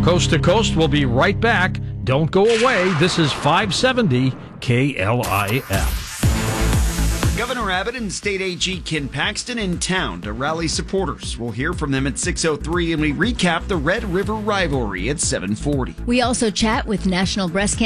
Coast to Coast will be right back. Don't go away. This is 570 KLIF. Governor Abbott and State AG Ken Paxton in town to rally supporters. We'll hear from them at 6:03, and we recap the Red River rivalry at 7:40. We also chat with National Breast Cancer